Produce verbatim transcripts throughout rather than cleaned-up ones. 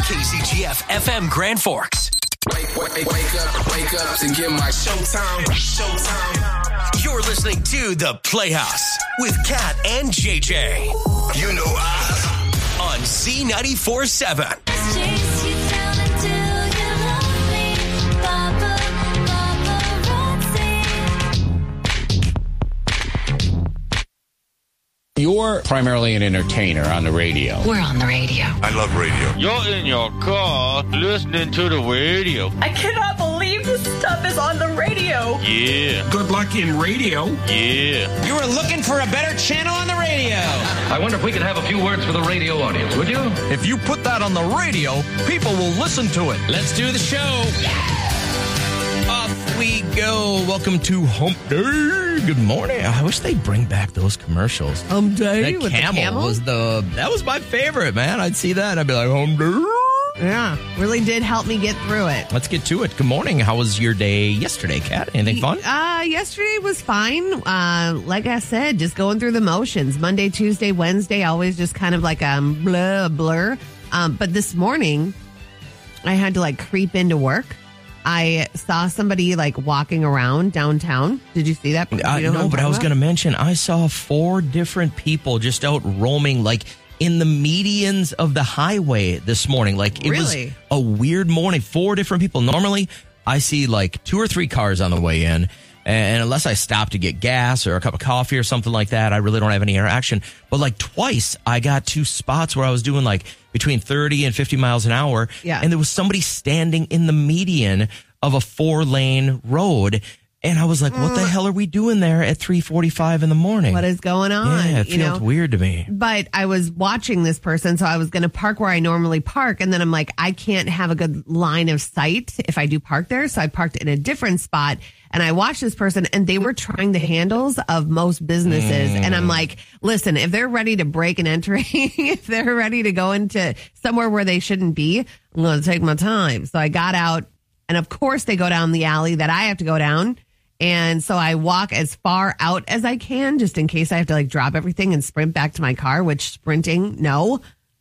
K C G F F M Grand Forks. Wake, wake, wake up, wake up and get my showtime. Showtime. You're listening to The Playhouse with Kat and J J. You know I. On C ninety-four point seven. You're primarily an entertainer on the radio. We're on the radio. I love radio. You're in your car listening to the radio. I cannot believe this stuff is on the radio. Yeah. Good luck in radio. Yeah. You were looking for a better channel on the radio. I wonder if we could have a few words for the radio audience, would you? If you put that on the radio, people will listen to it. Let's do the show. Yeah. Off we go. Welcome to Hump Day. Good morning. I wish they'd bring back those commercials. Hump Day that with camel, the camel was the that was my favorite, man. I'd see that and I'd be like, Hump Day. Yeah, really did help me get through it. Let's get to it. Good morning. How was your day yesterday, Kat? Anything fun? Uh, yesterday was fine. Uh, like I said, just going through the motions. Monday, Tuesday, Wednesday, always just kind of like a blur, blur. Um, but this morning, I had to like creep into work. I saw somebody like walking around downtown. Did you see that? I you know know, but I was going to mention, I saw four different people just out roaming, like in the medians of the highway this morning. Like it really? was a weird morning. Four different people. Normally, I see like two or three cars on the way in. And unless I stop to get gas or a cup of coffee or something like that, I really don't have any interaction. But like twice, I got to spots where I was doing like between thirty and fifty miles an hour. Yeah. And there was somebody standing in the median of a four lane road. And I was like, what the hell are we doing there at three forty-five in the morning? What is going on? Yeah, it you feels know? weird to me. But I was watching this person, so I was going to park where I normally park. And then I'm like, I can't have a good line of sight if I do park there. So I parked in a different spot. And I watched this person, and they were trying the handles of most businesses. Mm. And I'm like, listen, if they're ready to break and enter, if they're ready to go into somewhere where they shouldn't be, I'm going to take my time. So I got out, and of course they go down the alley that I have to go down. And so I walk as far out as I can, just in case I have to like drop everything and sprint back to my car, which sprinting, no.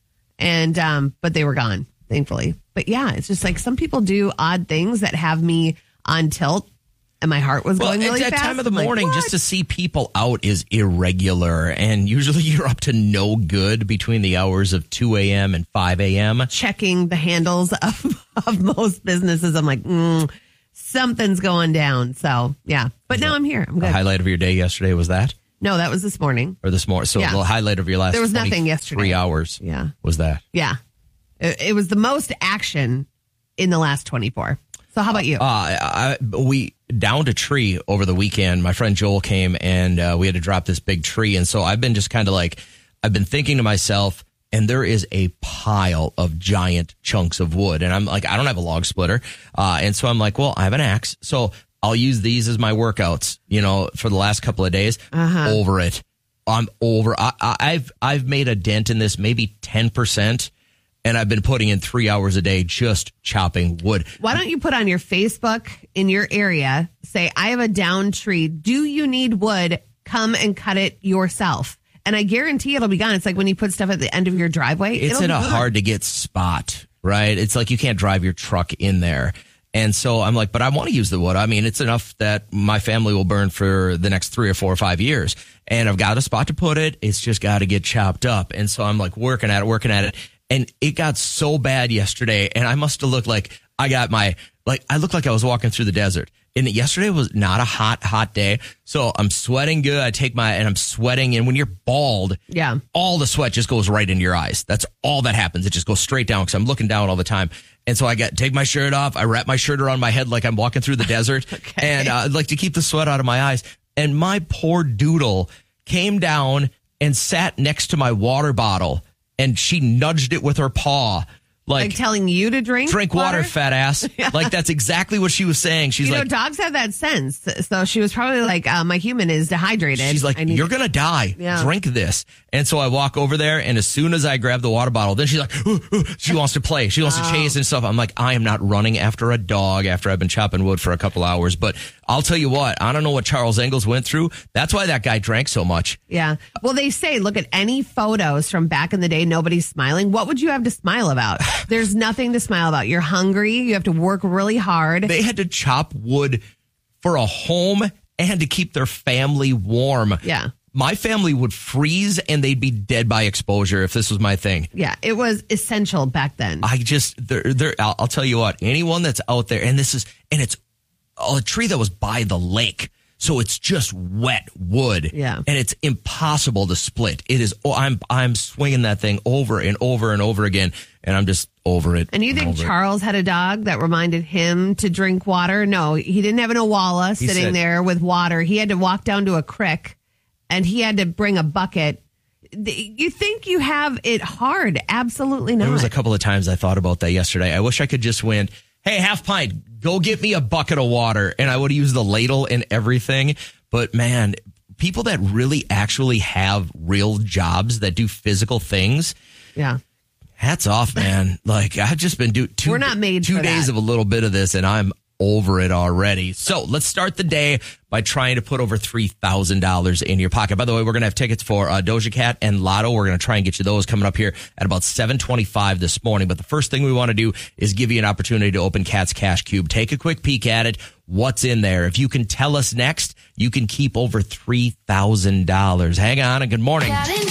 And, um, but they were gone, thankfully. But yeah, it's just like some people do odd things that have me on tilt. And my heart was well, going really fast. At that fast. time of the I'm morning, like, just to see people out is irregular. And usually you're up to no good between the hours of two a.m. and five a.m. Checking the handles of, of most businesses. I'm like, mm, something's going down. So, yeah. But now I'm here. I'm good. The highlight of your day yesterday was that? No, that was this morning. Or this morning. So yeah. the highlight of your last There was nothing yesterday. Three hours. Yeah. Was that? Yeah. It, it was the most action in the last twenty-four. So how about you? Uh, I, we downed a tree over the weekend. My friend Joel came and uh, we had to drop this big tree. And so I've been just kind of like, I've been thinking to myself, and there is a pile of giant chunks of wood. And I'm like, I don't have a log splitter. Uh, and so I'm like, well, I have an axe. So I'll use these as my workouts, you know, for the last couple of days. Uh-huh. Over it. I'm over. I, I, I've, I've made a dent in this, maybe ten percent. And I've been putting in three hours a day just chopping wood. Why don't you put on your Facebook in your area, say, I have a downed tree. Do you need wood? Come and cut it yourself. And I guarantee it'll be gone. It's like when you put stuff at the end of your driveway. It's in a hard to get spot, right? It's like you can't drive your truck in there. And so I'm like, but I want to use the wood. I mean, it's enough that my family will burn for the next three or four or five years. And I've got a spot to put it. It's just got to get chopped up. And so I'm like working at it, working at it. And it got so bad yesterday, and I must have looked like I got my, like, I looked like I was walking through the desert. And yesterday was not a hot, hot day. So I'm sweating good. I take my, and I'm sweating. And when you're bald, yeah, all the sweat just goes right into your eyes. That's all that happens. It just goes straight down because I'm looking down all the time. And so I got, take my shirt off. I wrap my shirt around my head like I'm walking through the desert. Okay. And uh, like to keep the sweat out of my eyes. And my poor doodle came down and sat next to my water bottle. And she nudged it with her paw. Like, like telling you to drink Drink water, water fat ass. Yeah. Like, that's exactly what she was saying. She's you like... You know, dogs have that sense. So she was probably like, uh, my human is dehydrated. She's like, you're going to die. Yeah. Drink this. And so I walk over there, and as soon as I grab the water bottle, then she's like, ooh, ooh, she wants to play. She wants oh. to chase and stuff. I'm like, I am not running after a dog after I've been chopping wood for a couple hours. But I'll tell you what, I don't know what Charles Engels went through. That's why that guy drank so much. Yeah. Well, they say, look at any photos from back in the day, nobody's smiling. What would you have to smile about? There's nothing to smile about. You're hungry. You have to work really hard. They had to chop wood for a home and to keep their family warm. Yeah. My family would freeze and they'd be dead by exposure if this was my thing. Yeah, it was essential back then. I just, they're, they're, I'll, I'll tell you what, anyone that's out there, and this is, and it's a tree that was by the lake. So it's just wet wood. Yeah. And it's impossible to split. It is, oh, I'm, I'm swinging that thing over and over and over again. And I'm just over it. And you think Charles had a dog that reminded him to drink water? No, he didn't have an Awala sitting said, there with water. He had to walk down to a creek. And he had to bring a bucket. You think you have it hard? Absolutely not. There was a couple of times I thought about that yesterday. I wish I could just win. Hey, half pint, go get me a bucket of water. And I would use the ladle and everything. But man, people that really actually have real jobs that do physical things. Yeah. Hats off, man. Like, I've just been doing two, We're not made two for days that. of a little bit of this, and I'm over it already. So let's start the day by trying to put over three thousand dollars in your pocket. By the way, we're going to have tickets for uh, Doja Cat and Lotto. We're going to try and get you those coming up here at about seven twenty-five this morning. But the first thing we want to do is give you an opportunity to open Cat's Cash Cube. Take a quick peek at it. What's in there? If you can tell us next, you can keep over three thousand dollars. Hang on and good morning.